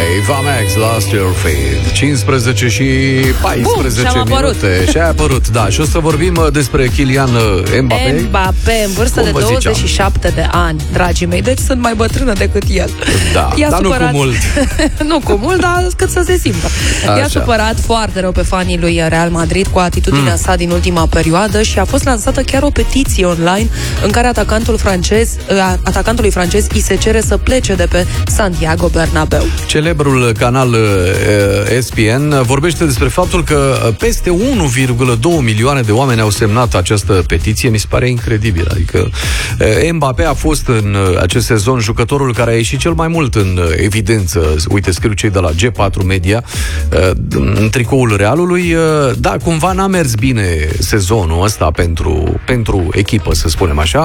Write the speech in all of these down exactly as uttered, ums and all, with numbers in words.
Eva Max, Lost Your Faith. cincisprezece și paisprezece Bum, minute. Și a apărut, da. Și o să vorbim despre Kylian Mbappé. Mbappé, în vârstă Cum de douăzeci și șapte de ani, dragii mei. Deci sunt mai bătrână decât el. Da, I-a dar supărat... nu cu mult. Nu cu mult, dar cât să se simtă. Așa. I-a supărat foarte rău pe fanii lui Real Madrid cu atitudinea mm. sa din ultima perioadă și a fost lansată chiar o petiție online în care atacantul francez, atacantului francez îi se cere să plece de pe Santiago Bernabéu. Celebrul canal uh, S P N vorbește despre faptul că peste unu virgulă doi milioane de oameni au semnat această petiție. Mi se pare incredibil. Adică uh, Mbappé a fost în uh, acest sezon jucătorul care a ieșit cel mai mult în uh, evidență. Uite, scriu cei de la G patru Media uh, în tricoul Realului. Uh, da, cumva n-a mers bine sezonul ăsta pentru, pentru echipă, să spunem așa.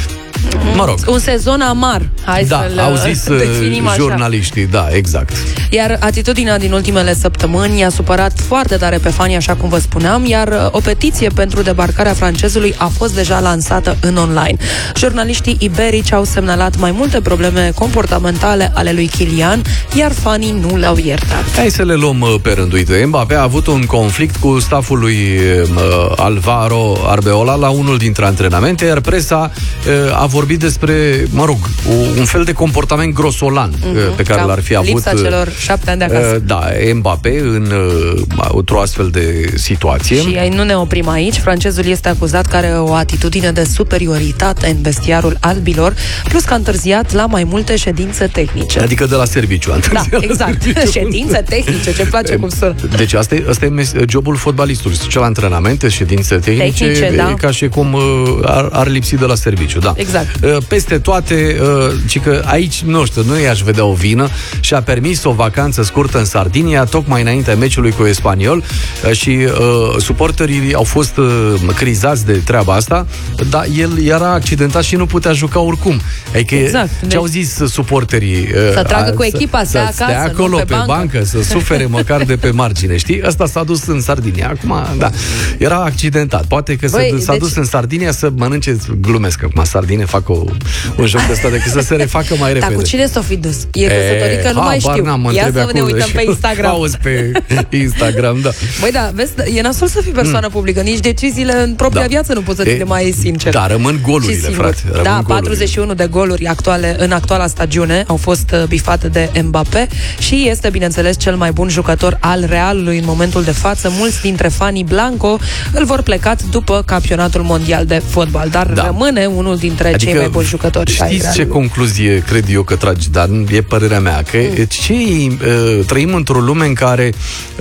Mă rog. Un sezon amar. Hai da, să-l au zis definim jurnaliștii, așa. Da, exact. Iar atitudinea din ultimele săptămâni i-a supărat foarte tare pe fani, așa cum vă spuneam, iar o petiție pentru debarcarea francezului a fost deja lansată în online. Jurnaliștii iberici au semnalat mai multe probleme comportamentale ale lui Kylian, iar fanii nu le-au iertat. Hai să le luăm pe rând. Uite, Mbappé a avut un conflict cu staful lui uh, Alvaro Arbeloa la unul dintre antrenamente, iar presa uh, a vorbit despre, mă rog, un fel de comportament grosolan mm-hmm, pe care l-ar fi avut lipsa celor șapte ani de acasă. Da, Mbappé în într-o astfel de situație. Și nu ne oprim aici. Francezul este acuzat că are o atitudine de superioritate în vestiarul albilor, plus că a întârziat la mai multe ședințe tehnice. Adică de la serviciu. Da, exact. Ședințe tehnice, ce place cum sună. Deci asta e, asta e jobul fotbalistului. Se duce la antrenamente, ședințe tehnice, tehnice da. Ca și cum ar, ar lipsi de la serviciu, da. Exact. Peste toate, ci că aici, nu știu, nu i-aș vedea o vină, și-a permis o vacanță scurtă în Sardinia, tocmai înaintea meciului cu Espanyol, și uh, suporterii au fost uh, crizați de treaba asta, dar el era accidentat și nu putea juca oricum. Adică exact. Ce au zis suporterii? Uh, să tragă cu echipa, să, să acasă, stea acolo, nu pe, pe bancă. bancă, să sufere măcar de pe margine, știi? Ăsta s-a dus în Sardinia. Acum, da, era accidentat. Poate că Băi, s-a deci... dus în Sardinia să mănânce, glumesc acum, sardine, fac o, un joc de ăsta decât să se refacă mai repede. Dar cu cine s-o fi dus? E căsătorit, că nu mai știu. Ia să ne uităm pe Instagram. Auzi pe Instagram, da. Băi, da, vezi, e nasol să fii persoană mm. publică. Nici deciziile în propria da. viață nu poți să ți le mai sincer. Da, rămân golurile, frate. Rămân da, goluri. patruzeci și unu de goluri actuale în actuala stagiune au fost bifate de Mbappé și este, bineînțeles, cel mai bun jucător al Realului în momentul de față. Mulți dintre fanii Blanco îl vor plecat după campionatul mondial de fotbal, dar da. rămâne unul dintre adică, cei mai buni jucători. Știți ce concluzie cred eu că tragi, dar e părerea mea, că mm. ce, uh, trăim într-o lume în care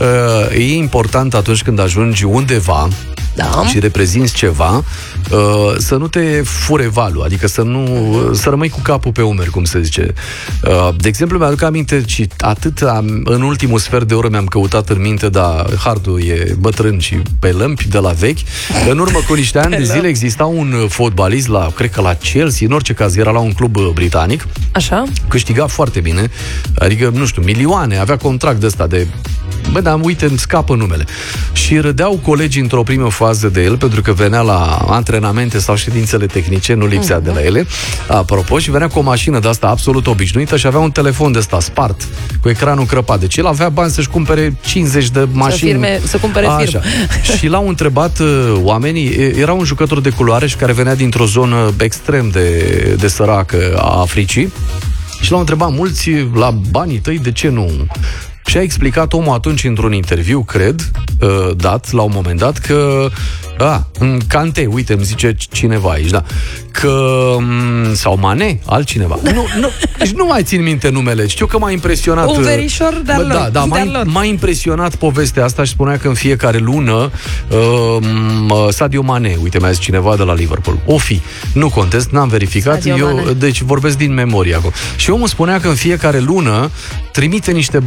uh, e important atunci când ajungi undeva da. și reprezinți ceva, uh, să nu te fure valul, adică să nu uh, să rămâi cu capul pe umeri, cum se zice. Uh, de exemplu, mi-aduc aminte și atât am, în ultimul sfert de oră mi-am căutat în minte, dar hardul e bătrân și pe lămpi de la vechi. În urmă cu niște ani de zile exista un fotbalist la, cred că la Chelsea, în orice caz era la un club britanic. Așa? Câștiga foarte bine, adică, nu știu, milioane, avea contract de ăsta de... Bă, dar uite, îmi scapă numele. Și râdeau colegii într-o primă fază de el, pentru că venea la antrenamente sau ședințele tehnice, nu lipsea uh-huh. de la ele, apropo, și venea cu o mașină de asta absolut obișnuită și avea un telefon de ăsta spart, cu ecranul crăpat. Deci el avea bani să-și cumpere cincizeci de mașini. Să, firme, să cumpere firmă. Și l-au întrebat uh, oamenii, era un jucător de culoare și care venea dintr-o zonă extrem de, de săracă a Africii, și l-au întrebat mulți, la banii tăi, de ce nu... Și a explicat omul atunci într-un interviu, cred, dat la un moment dat, că a, în Cante, uite, îmi zice cineva aici, da, că sau Mane, altcineva. Nu, nu, deci nu mai țin minte numele. Știu că m-a impresionat. Un verișor de-al lor. Da, da, m-a, m-a impresionat povestea asta și spunea că în fiecare lună uh, Sadio Mane, uite, mi-a zis cineva de la Liverpool. O fi, nu contest, n-am verificat. Sadio Eu, Mane. Deci vorbesc din memorie acum. Și omul spunea că în fiecare lună trimite niște